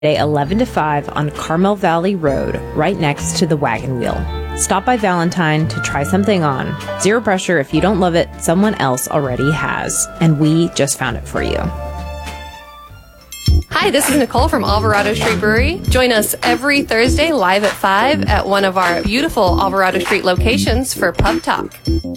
11 to 5 on Carmel Valley Road, right next to the Wagon Wheel. Stop by Valentine to try something on. Zero pressure. If you don't love it, someone else already has, and we just found it for you. Hi, this is Nicole from Alvarado Street Brewery. Join us every Thursday live at 5 at one of our beautiful Alvarado Street locations for Pub Talk.